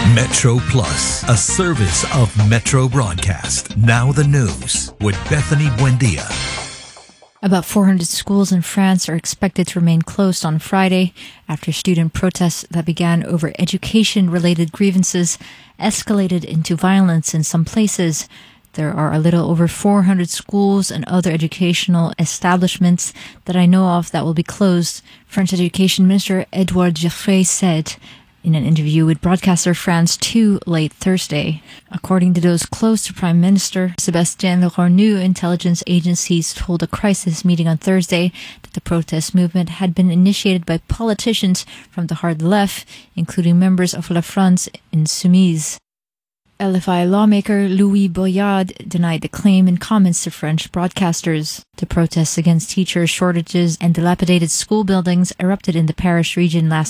Metro Plus, a service of Metro Broadcast. Now the news with Bethany Buendia. About 400 schools in France are expected to remain closed on Friday after student protests that began over education-related grievances escalated into violence in some places. There are a little over 400 schools and other educational establishments that I know of that will be closed, French Education Minister Edouard Geoffrey said in an interview with Broadcaster France 2 late Thursday. According to those close to Prime Minister Sébastien Lecornu, intelligence agencies told a crisis meeting on Thursday that the protest movement had been initiated by politicians from the hard left, including members of La France Insoumise. LFI lawmaker Louis Boyard denied the claim in comments to French broadcasters. The protests against teacher shortages and dilapidated school buildings erupted in the Paris region last